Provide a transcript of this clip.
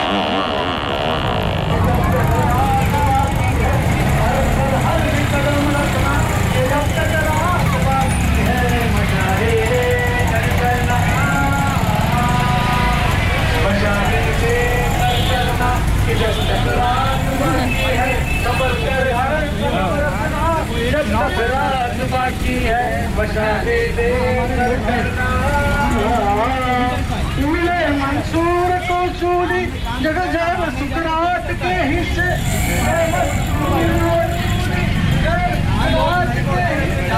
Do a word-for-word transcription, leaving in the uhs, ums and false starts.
बाकी है बशारे दे मिले मंसूर को सूरी जगह जब सुकरात के हिस्से